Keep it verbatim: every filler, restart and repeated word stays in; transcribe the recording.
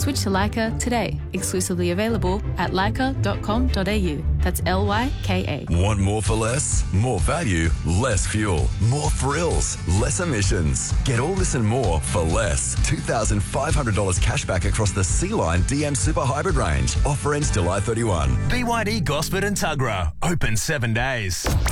Switch to Leica today. Exclusively available at leica dot com dot a u. That's L Y K A. Want more for less? More value, less fuel. More thrills, less emissions. Get all this and more for less. two thousand five hundred dollars cashback across the C-Line D M Super Hybrid range. Offer ends July thirty-first. B Y D Gosford and Tuggerah. Open seven days.